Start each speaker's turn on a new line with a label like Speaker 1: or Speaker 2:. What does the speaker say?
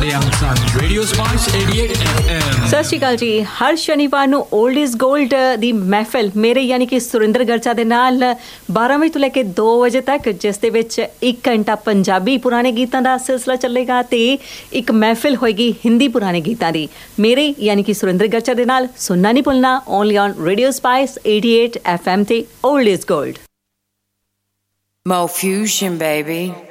Speaker 1: Sunday on Sun Radio Spice 88 FM।
Speaker 2: ਸਤਿ ਸ਼੍ਰੀ ਅਕਾਲ ਜੀ। ਹਰ ਸ਼ਨੀਵਾਰ ਨੂੰ 올ਡ ਇਜ਼ ਗੋਲਡ ਦੀ ਮਹਿਫਿਲ ਮੇਰੇ ਯਾਨੀ ਕਿ ਸੁਰਿੰਦਰ ਗਰਚਾ ਦੇ ਨਾਲ 12 ਵਜੇ ਤੋਂ ਲੈ ਕੇ 2 ਵਜੇ ਤੱਕ, ਜਿਸ ਦੇ ਵਿੱਚ 1 ਘੰਟਾ ਪੰਜਾਬੀ ਪੁਰਾਣੇ ਗੀਤਾਂ ਦਾ ਸਿਲਸਿਲਾ ਚੱਲੇਗਾ ਤੇ ਇੱਕ ਮਹਿਫਿਲ ਹੋਏਗੀ ਹਿੰਦੀ ਪੁਰਾਣੇ ਗੀਤਾਂ ਦੀ। ਮੇਰੇ ਯਾਨੀ ਕਿ ਸੁਰਿੰਦਰ ਗਰਚਾ ਦੇ ਨਾਲ ਸੁਣਨਾ ਨਹੀਂ ਭੁੱਲਣਾ, only on radio spice 88 FM ਤੇ old is gold.
Speaker 3: Mo Fusion, baby.